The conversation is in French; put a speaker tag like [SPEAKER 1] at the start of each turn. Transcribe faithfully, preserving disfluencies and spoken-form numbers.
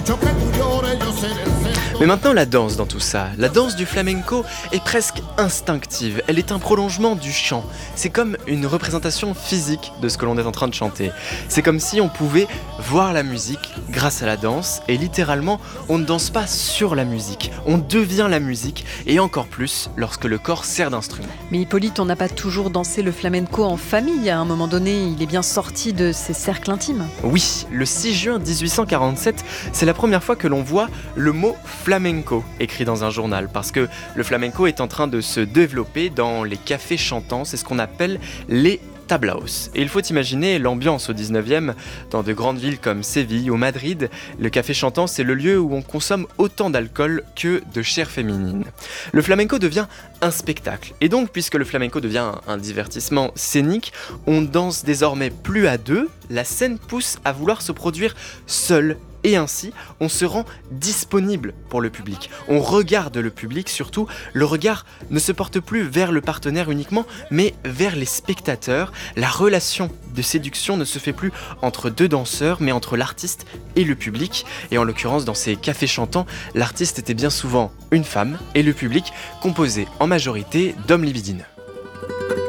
[SPEAKER 1] Mais maintenant la danse dans tout ça. La danse du flamenco est presque instinctive, elle est un prolongement du chant. C'est comme une représentation physique de ce que l'on est en train de chanter. C'est comme si on pouvait voir la musique grâce à la danse, et littéralement on ne danse pas sur la musique, on devient la musique, et encore plus lorsque le corps sert d'instrument.
[SPEAKER 2] Mais Hippolyte, on n'a pas toujours dansé le flamenco en famille. À un moment donné, il est bien sorti de ses cercles intimes.
[SPEAKER 1] Oui, le six juin dix-huit cent quarante-sept, c'est la première fois que l'on voit le mot flamenco écrit dans un journal, parce que le flamenco est en train de se développer dans les cafés chantants, c'est ce qu'on appelle les tablaos. Et il faut imaginer l'ambiance au dix-neuvième, dans de grandes villes comme Séville ou Madrid. Le café chantant, c'est le lieu où on consomme autant d'alcool que de chair féminine. Le flamenco devient un spectacle. Et donc, puisque le flamenco devient un divertissement scénique, on danse désormais plus à deux, la scène pousse à vouloir se produire seul. Et ainsi, on se rend disponible pour le public. On regarde le public, surtout, le regard ne se porte plus vers le partenaire uniquement, mais vers les spectateurs. La relation de séduction ne se fait plus entre deux danseurs, mais entre l'artiste et le public. Et en l'occurrence, dans ces cafés chantants, l'artiste était bien souvent une femme, et le public composé en majorité d'hommes libidineux.